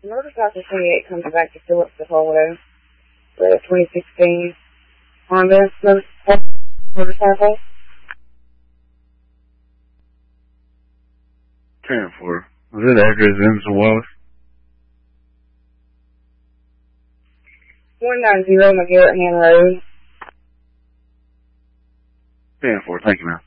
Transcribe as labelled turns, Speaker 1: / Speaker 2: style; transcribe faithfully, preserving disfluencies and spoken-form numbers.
Speaker 1: Motorcycle twenty-eight comes back to Phillips de Polo. For the twenty sixteen Honda motorcycle.
Speaker 2: ten four. Was it address in Wallace?
Speaker 1: one ninety McGarrett Hand Road.
Speaker 2: ten four. Thank you, ma'am.